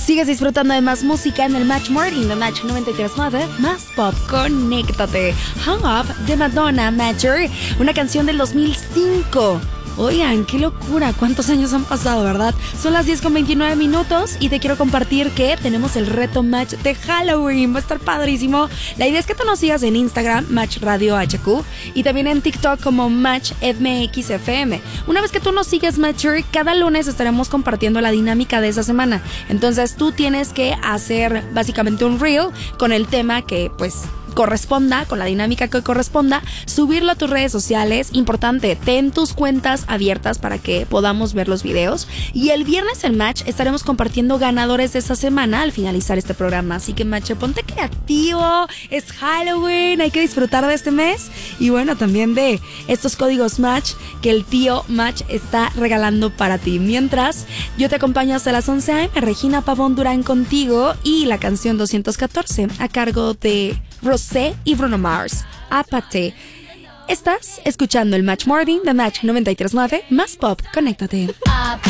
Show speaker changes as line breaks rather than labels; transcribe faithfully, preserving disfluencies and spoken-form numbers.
Sigues disfrutando de más música en el Match Morning de Match noventa y tres punto nueve, más pop, conéctate. Hung Up de Madonna, Matcher, una canción del dos mil cinco. Oigan, qué locura, cuántos años han pasado, ¿verdad? Son las diez con veintinueve minutos y te quiero compartir que tenemos el reto Match de Halloween. Va a estar padrísimo. La idea es que tú nos sigas en Instagram, Match Radio H Q, y también en TikTok como Match M X F M. Una vez que tú nos sigues, Matcher, cada lunes estaremos compartiendo la dinámica de esa semana. Entonces tú tienes que hacer básicamente un reel con el tema que, pues, corresponda, con la dinámica que corresponda, subirlo a tus redes sociales. Importante, ten tus cuentas abiertas para que podamos ver los videos. Y el viernes en Match estaremos compartiendo ganadores de esta semana al finalizar este programa. Así que, Match, ponte creativo. Es Halloween, hay que disfrutar de este mes. Y bueno, también de estos códigos Match que el tío Match está regalando para ti. Mientras, yo te acompaño hasta las once a eme. Regina Pavón Durán contigo y la canción doscientos catorce a cargo de Rosé y Bruno Mars, Apate. Estás escuchando el Match Morning de Match noventa y tres punto nueve, más pop, conéctate.